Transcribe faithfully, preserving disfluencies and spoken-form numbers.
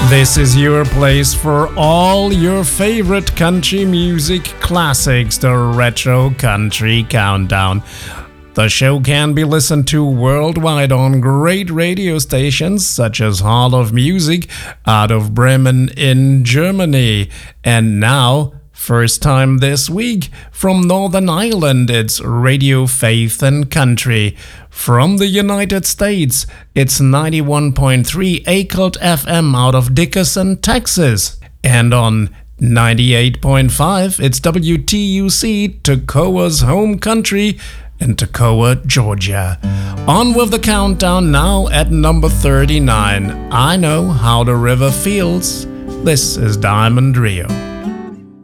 This is your place for all your favorite country music classics, the Retro Country Countdown. The show can be listened to worldwide on great radio stations such as Hall of Music out of Bremen in Germany. And now, first time this week, from Northern Ireland, it's Radio Faith and Country. From the United States, it's ninety-one point three A C U L T F M out of Dickerson, Texas. And on ninety-eight point five, it's W T U C, Toccoa's home country in Toccoa, Georgia. On with the countdown now at number thirty-nine. I Know How the River Feels. This is Diamond Rio.